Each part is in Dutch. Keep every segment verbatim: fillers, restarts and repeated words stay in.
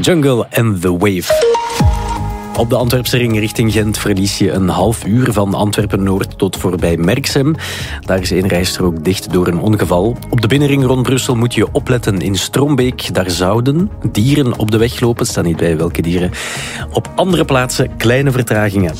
Jungle and the Wave. Op de Antwerpse ring richting Gent verlies je een half uur van Antwerpen-Noord tot voorbij Merksem. Daar is één rijstrook dicht door een ongeval. Op de binnenring rond Brussel moet je opletten in Strombeek. Daar zouden dieren op de weg lopen. Staat niet bij welke dieren. Op andere plaatsen kleine vertragingen.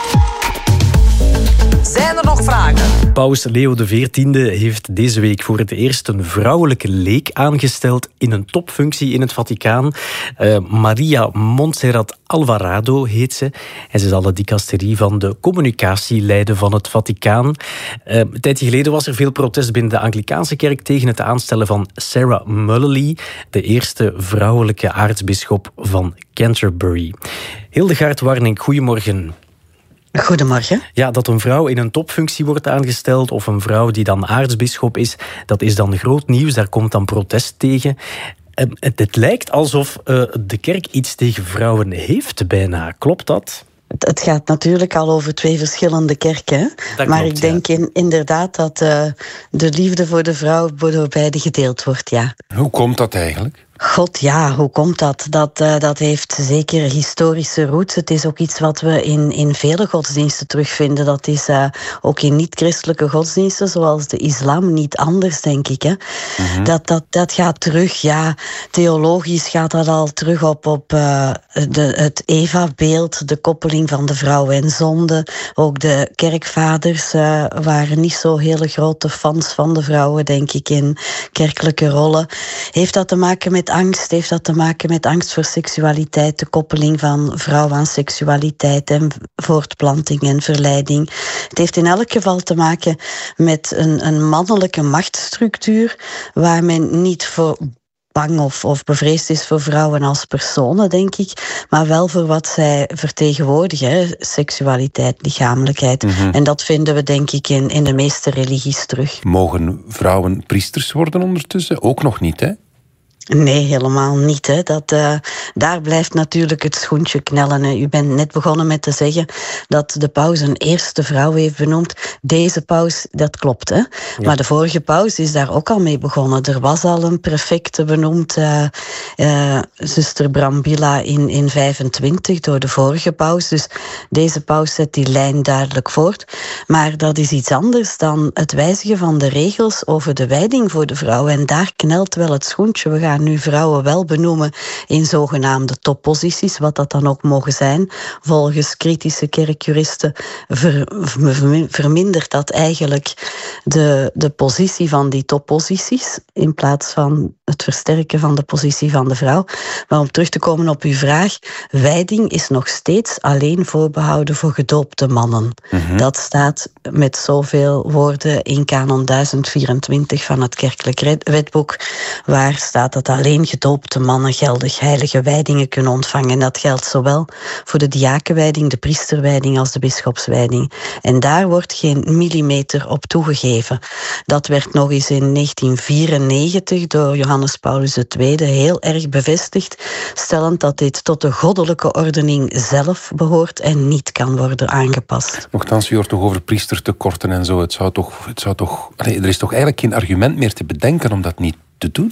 Zijn er nog vragen? Paus Leo de veertiende heeft deze week voor het eerst een vrouwelijke leek aangesteld in een topfunctie in het Vaticaan. Uh, Maria Montserrat Alvarado heet ze. En ze zal de dicasterie van de communicatie leiden van het Vaticaan. Uh, een tijdje geleden was er veel protest binnen de Anglicaanse kerk tegen het aanstellen van Sarah Mullally, de eerste vrouwelijke aartsbisschop van Canterbury. Hildegaard Warnink, goedemorgen. Goedemorgen. Ja, dat een vrouw in een topfunctie wordt aangesteld of een vrouw die dan aartsbisschop is, dat is dan groot nieuws. Daar komt dan protest tegen. Het, het lijkt alsof uh, de kerk iets tegen vrouwen heeft bijna. Klopt dat? Het, het gaat natuurlijk al over twee verschillende kerken. Dat maar klopt, ik denk ja. in, inderdaad dat uh, de liefde voor de vrouw door beide gedeeld wordt, ja. Hoe komt dat eigenlijk? God, ja, hoe komt dat? Dat, uh, dat heeft zeker historische roots. Het is ook iets wat we in, in vele godsdiensten terugvinden. Dat is uh, ook in niet-christelijke godsdiensten, zoals de islam, niet anders, denk ik. Hè? Mm-hmm. Dat, dat, dat gaat terug, ja. Theologisch gaat dat al terug op, op uh, de, het Eva-beeld, de koppeling van de vrouw en zonde. Ook de kerkvaders uh, waren niet zo hele grote fans van de vrouwen, denk ik, in kerkelijke rollen. Heeft dat te maken met angst, heeft dat te maken met angst voor seksualiteit, de koppeling van vrouw aan seksualiteit en voortplanting en verleiding. Het heeft in elk geval te maken met een, een mannelijke machtsstructuur waar men niet voor bang of, of bevreesd is voor vrouwen als personen, denk ik, maar wel voor wat zij vertegenwoordigen, hè? Seksualiteit, lichamelijkheid. Mm-hmm. En dat vinden we, denk ik, in, in de meeste religies terug. Mogen vrouwen priesters worden ondertussen? Ook nog niet, hè? Nee, helemaal niet. Hè. Dat, uh, daar blijft natuurlijk het schoentje knellen. Hè. U bent net begonnen met te zeggen dat de paus een eerste vrouw heeft benoemd. Deze paus, dat klopt. Hè. Ja. Maar de vorige paus is daar ook al mee begonnen. Er was al een prefecte benoemd, uh, uh, zuster Brambilla, in, in vijfentwintig door de vorige paus. Dus deze paus zet die lijn duidelijk voort. Maar dat is iets anders dan het wijzigen van de regels over de wijding voor de vrouw. En daar knelt wel het schoentje. We gaan nu vrouwen wel benoemen in zogenaamde topposities, wat dat dan ook mogen zijn. Volgens kritische kerkjuristen ver, ver, vermindert dat eigenlijk de, de positie van die topposities in plaats van het versterken van de positie van de vrouw. Maar om terug te komen op uw vraag, wijding is nog steeds alleen voorbehouden voor gedoopte mannen. Mm-hmm. Dat staat met zoveel woorden in kanon duizend vierentwintig van het kerkelijk wetboek, waar staat dat alleen gedoopte mannen geldig heilige wijdingen kunnen ontvangen. En dat geldt zowel voor de diakenwijding, de priesterwijding als de bisschopswijding. En daar wordt geen millimeter op toegegeven. Dat werd nog eens in negentien vierennegentig door Johannes Paulus de Tweede heel erg bevestigd, stellend dat dit tot de goddelijke ordening zelf behoort en niet kan worden aangepast. Nochtans, u hoort toch over priestertekorten en zo. Het zou toch, het zou toch, allez, er is toch eigenlijk geen argument meer te bedenken om dat niet te doen?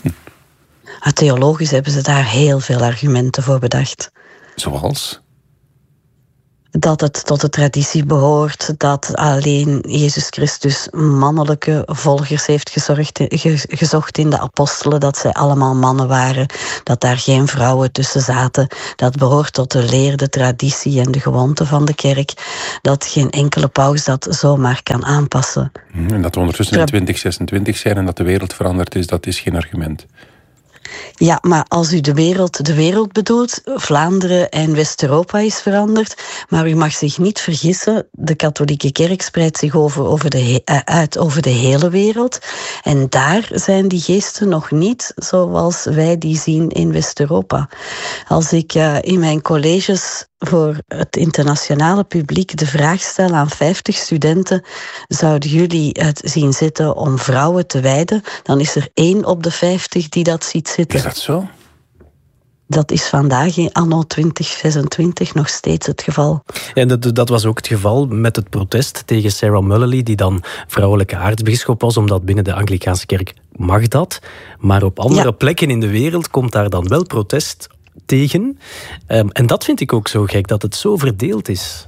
Theologisch hebben ze daar heel veel argumenten voor bedacht. Zoals? Dat het tot de traditie behoort, dat alleen Jezus Christus mannelijke volgers heeft gezorgd, ge, gezocht in de apostelen, dat zij allemaal mannen waren, dat daar geen vrouwen tussen zaten. Dat behoort tot de leer, de traditie en de gewoonte van de kerk, dat geen enkele paus dat zomaar kan aanpassen. En dat we ondertussen in twintig zesentwintig zijn en dat de wereld veranderd is, dat is geen argument. Ja, maar als u de wereld, de wereld bedoelt, Vlaanderen en West-Europa is veranderd, maar u mag zich niet vergissen, de katholieke kerk spreidt zich over, over de, uh, uit over de hele wereld. En daar zijn die geesten nog niet zoals wij die zien in West-Europa. Als ik uh, in mijn colleges voor het internationale publiek de vraag stel aan vijftig studenten, zouden jullie het zien zitten om vrouwen te wijden? Dan is er één op de vijftig die dat ziet zitten. Is dat zo? Dat is vandaag in anno twintig zesentwintig nog steeds het geval. En dat, dat was ook het geval met het protest tegen Sarah Mullally, die dan vrouwelijke aartsbisschop was, omdat binnen de Anglicaanse kerk mag dat. Maar op andere ja. plekken in de wereld komt daar dan wel protest tegen. Um, en dat vind ik ook zo gek, dat het zo verdeeld is.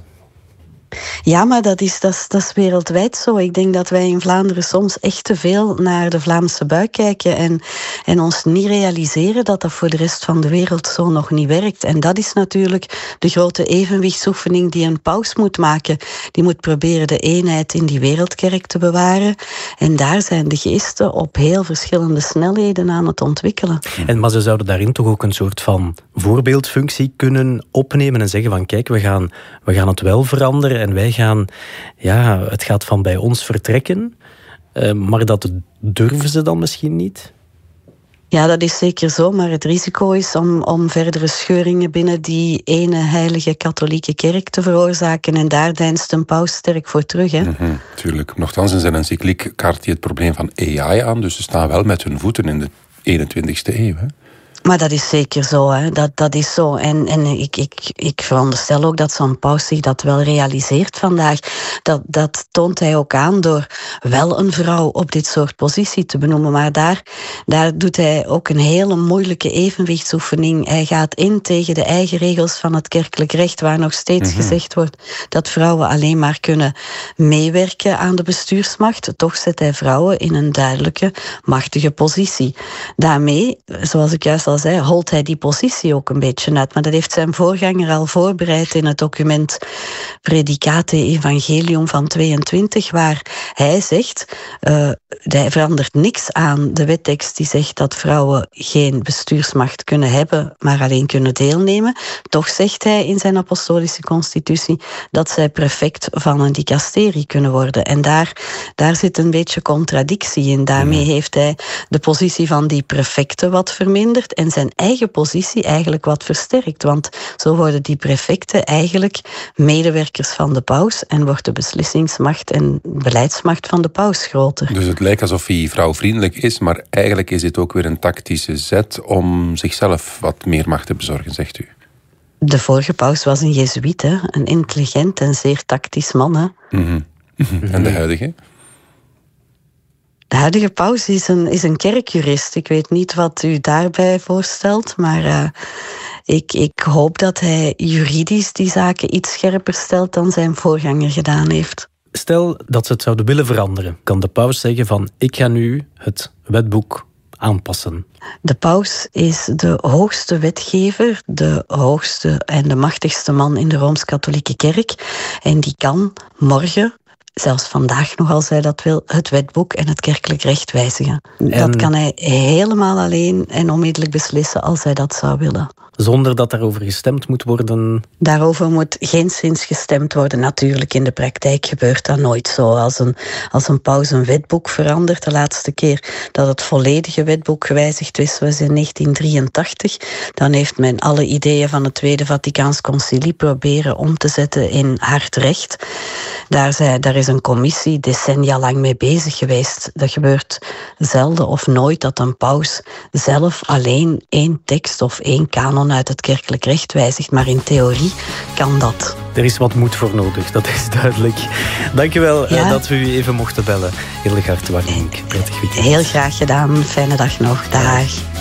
Ja, maar dat is, dat, is, dat is wereldwijd zo. Ik denk dat wij in Vlaanderen soms echt te veel naar de Vlaamse buik kijken en, en ons niet realiseren dat dat voor de rest van de wereld zo nog niet werkt. En dat is natuurlijk de grote evenwichtsoefening die een paus moet maken. Die moet proberen de eenheid in die wereldkerk te bewaren. En daar zijn de geesten op heel verschillende snelheden aan het ontwikkelen. En, maar ze zouden daarin toch ook een soort van voorbeeldfunctie kunnen opnemen en zeggen van kijk, we gaan, we gaan het wel veranderen. En wij gaan, ja, het gaat van bij ons vertrekken. Uh, maar dat durven ze dan misschien niet? Ja, dat is zeker zo. Maar het risico is om, om verdere scheuringen binnen die ene heilige katholieke kerk te veroorzaken. En daar deinst een paus sterk voor terug. Hè? Mm-hmm, tuurlijk. Nochtans in zijn encycliek kaart hij het probleem van A I aan. Dus ze staan wel met hun voeten in de eenentwintigste eeuw. Hè? Maar dat is zeker zo, hè. Dat, dat is zo. En, en ik, ik, ik veronderstel ook dat zo'n paus zich dat wel realiseert vandaag. Dat, dat toont hij ook aan door wel een vrouw op dit soort positie te benoemen. Maar daar, daar doet hij ook een hele moeilijke evenwichtsoefening. Hij gaat in tegen de eigen regels van het kerkelijk recht, waar nog steeds mm-hmm. gezegd wordt dat vrouwen alleen maar kunnen meewerken aan de bestuursmacht. Toch zet hij vrouwen in een duidelijke, machtige positie. Daarmee, zoals ik juist al zei, holt hij die positie ook een beetje uit. Maar dat heeft zijn voorganger al voorbereid in het document Predicate Evangelium van tweeëntwintig, waar hij zegt, uh, hij verandert niks aan de wettekst die zegt dat vrouwen geen bestuursmacht kunnen hebben, maar alleen kunnen deelnemen. Toch zegt hij in zijn apostolische constitutie dat zij prefect van een dicasterie kunnen worden. En daar, daar zit een beetje contradictie in. Daarmee heeft hij de positie van die prefecten wat verminderd en zijn eigen positie eigenlijk wat versterkt. Want zo worden die prefecten eigenlijk medewerkers van de paus en wordt de beslissingsmacht en beleidsmacht van de paus groter. Dus het lijkt alsof hij vrouwvriendelijk is, maar eigenlijk is dit ook weer een tactische zet om zichzelf wat meer macht te bezorgen, zegt u? De vorige paus was een jezuïet, hè? Een intelligent en zeer tactisch man. Hè? Mm-hmm. Mm-hmm. En de huidige? De huidige paus is een, is een kerkjurist. Ik weet niet wat u daarbij voorstelt, maar uh, ik, ik hoop dat hij juridisch die zaken iets scherper stelt dan zijn voorganger gedaan heeft. Stel dat ze het zouden willen veranderen. Kan de paus zeggen van ik ga nu het wetboek aanpassen? De paus is de hoogste wetgever, de hoogste en de machtigste man in de Rooms-Katholieke Kerk. En die kan morgen, zelfs vandaag nog als hij dat wil, het wetboek en het kerkelijk recht wijzigen. En dat kan hij helemaal alleen en onmiddellijk beslissen als hij dat zou willen. Zonder dat daarover gestemd moet worden? Daarover moet geenszins gestemd worden. Natuurlijk, in de praktijk gebeurt dat nooit zo. Als een, als een paus een wetboek verandert, de laatste keer dat het volledige wetboek gewijzigd is, was in negentien drieëntachtig. Dan heeft men alle ideeën van het Tweede Vaticaans Concilie proberen om te zetten in hard recht. Daar, zij, daar is een commissie decennia lang mee bezig geweest. Dat gebeurt zelden of nooit dat een paus zelf alleen één tekst of één kanon uit het kerkelijk recht wijzigt. Maar in theorie kan dat. Er is wat moed voor nodig, dat is duidelijk. Dank u wel ja. dat we u even mochten bellen. Hildegard Warnink, prettig weekend. Heel graag gedaan. Fijne dag nog. Dag.